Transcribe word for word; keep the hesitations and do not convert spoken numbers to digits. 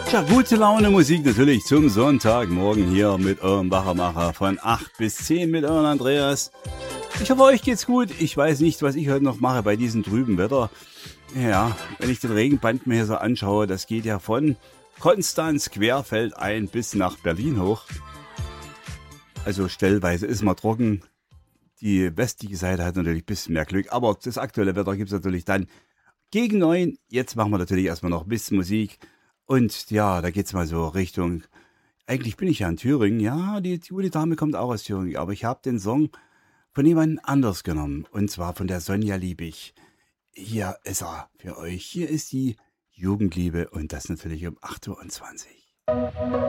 Tja, gute Laune Musik natürlich zum Sonntagmorgen hier mit eurem Wachermacher von acht bis zehn mit eurem Andreas. Ich hoffe, euch geht's gut. Ich weiß nicht, was ich heute noch mache bei diesem trüben Wetter. Ja, wenn ich den Regenband mir hier so anschaue, das geht ja von Konstanz querfeldein bis nach Berlin hoch. Also stellweise ist mal trocken. Die westliche Seite hat natürlich ein bisschen mehr Glück, aber das aktuelle Wetter gibt's natürlich dann gegen neun. Jetzt machen wir natürlich erstmal noch ein bisschen Musik. Und ja, da geht's mal so Richtung, eigentlich bin ich ja in Thüringen, ja, die, die gute Dame kommt auch aus Thüringen, aber ich habe den Song von jemand anders genommen, und zwar von der Sonja Liebig. Hier ist er für euch, hier ist die Jugendliebe und das natürlich um acht Uhr zwanzig.